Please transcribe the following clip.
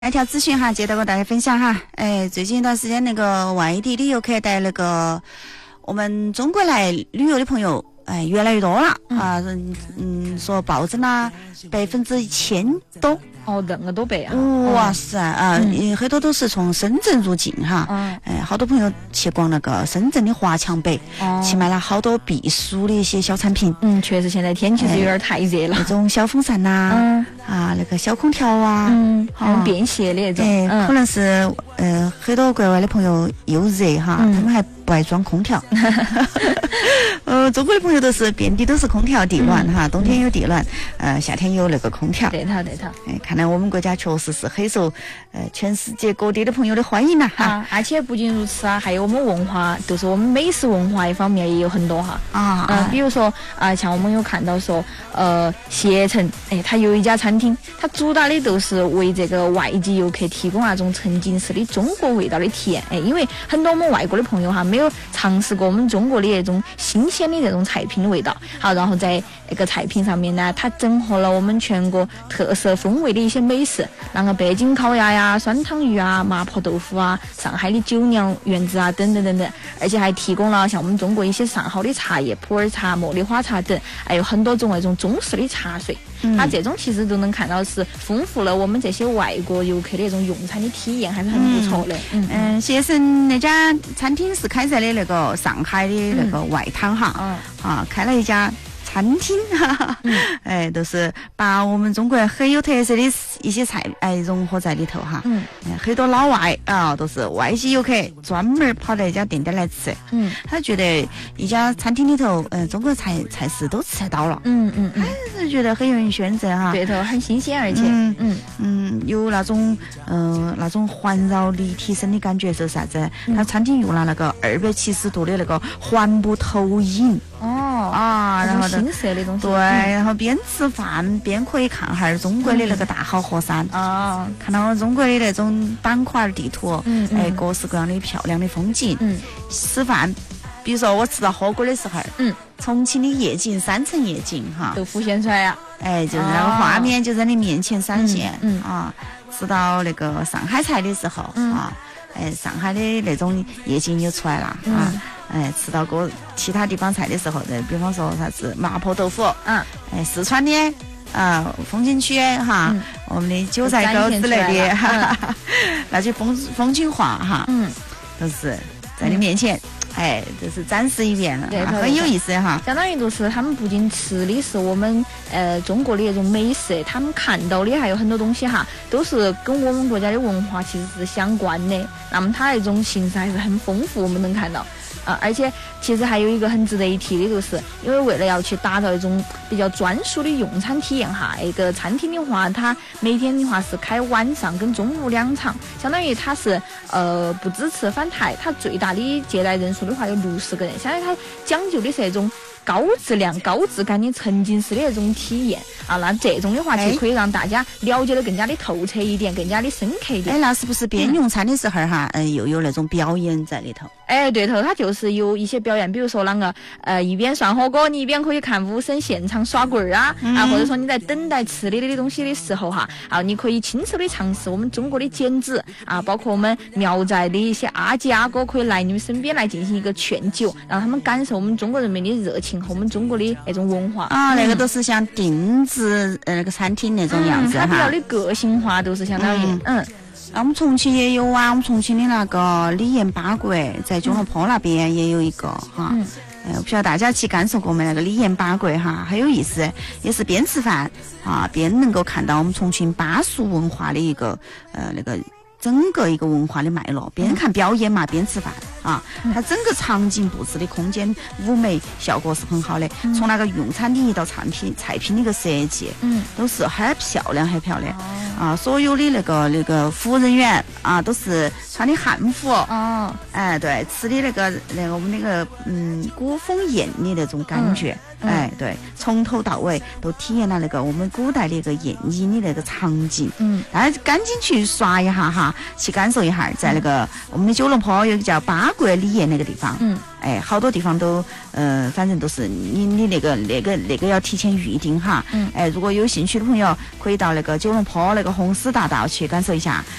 来条资讯哈，接着跟大家分享哈。最近一段时间那个外地旅游客带那个我们中国来旅游的朋友，越来越多了啊。说暴增了1000%多。 哦，那么多倍啊！ 哇塞啊，很多都是从深圳入境哈。好多朋友去逛那个深圳的华强北，去买了好多避暑的一些小产品。 确实现在天气是有点太热了。 那种小风扇呐，那个小空调啊， 便携的那种。 可能是很多国外的朋友又热哈，他们还不爱装空调。中国的朋友都是遍地都是空调地暖哈，冬天有地暖，夏天有那个空调。 对头。 看来我们国家确实是很受全世界各地的朋友的欢迎呐哈。 而且不仅如此啊，还有我们文化，就是我们美食文化一方面也有很多哈。比如说像我们有看到说携程，它有一家餐厅，它主打的都是为这个外籍游客提供那种沉浸式的中国味道的体验。因为很多我们外国的朋友哈没有尝试过我们中国的那种新鲜的这种菜品的味道。好，然后在那个菜品上面呢，它整合了我们全国特色风味的一些美食，那个北京烤鸭呀、酸汤鱼啊、麻婆豆腐啊、上海的酒酿圆子啊等等等等，而且还提供了像我们中国一些上好的茶叶，普洱茶、茉莉花茶等，还有很多种那种中式的茶水。它这种其实都能看到是丰富了我们这些外国游客的那种用餐的体验，还是很不错的。 携程那家餐厅是开在的那个上海的那个外滩哈，开了一家餐厅，都是把我们中国很有特色的一些菜融合在里头哈。很多老外都是外籍游客专门跑到一家店来吃。他觉得一家餐厅里头，中国菜式都吃到了。还是觉得很有人选择哈。 对头，很新鲜，而且有那种环绕立体声的感觉是啥子？他餐厅用了那个270度的那个环部投影。然后新色的东西。 对，然后边吃饭边可以看哈中国的那个大好河山。看到中国的那种板块地图，各式各样的漂亮的风景。吃饭，比如说我吃到火锅的时候，重庆的夜景3层夜景哈都浮现出来呀。 就是那个画面就在你面前闪现。吃到那个上海菜的时候上海的那种夜景又出来了吃到其他地方菜的时候，比方说啥子麻婆豆腐，四川的风景区哈，我们的韭菜沟之类的，那就风景画哈，都是在你面前。就是展示一遍了，很有意思哈。 相当于就是他们不仅吃的是我们中国的那种美食，他们看到的还有很多东西哈，都是跟我们国家的文化其实是相关的。那么它那种形式还是很丰富，我们能看到。而且其实还有一个很值得一提的，就是因为为了要去打造一种比较专属的用餐体验哈，一个餐厅的话，它每天的话是开晚上跟中午2场，相当于它是不支持返台，它最大的接待人数的话有60个人，相当于它讲究的是那种高质量、高质感的沉浸式的那种体验那这种的话就可以让大家了解的更加的透彻一点，更加的深刻一点。 那是不是边用餐的时候哈，又有那种表演在里头？ 对头，它就是有一些表演，比如说那个一边涮火锅，你一边可以看武生现场耍棍儿或者说你在等待吃的东西的时候哈，你可以亲手的尝试我们中国的剪纸包括我们苗寨的一些阿姐阿哥可以来你们身边来进行一个劝酒，让他们感受我们中国人民的热情和我们中国的那种文化那个都是像定制那个餐厅那种样子它比较的个性化，都是相当于我们重庆也有我们重庆的那个李延八国在九龙坡那边也有一个哈。我不晓得大家去感受过没？那个李延八国哈，很有意思，也是边吃饭边能够看到我们重庆巴蜀文化的一个那个整个一个文化的脉络，边看表演嘛边吃饭它整个场景布置的空间舞美效果是很好的，从那个用餐的一道菜品的一个设计都是很漂亮所有的那个服务人员都是穿的汉服对，吃的那个我们那个古风宴的那种感觉对，从头到尾都体验了那个我们古代的一个宴饮的那个场景大家赶紧去刷一下哈，去感受一下，在那个我们的九龙坡有一个叫八国里宴那个地方好多地方都反正都是你那个要提前预定哈。如果有兴趣的朋友可以到那个九龙坡那个红丝大道去感受一下。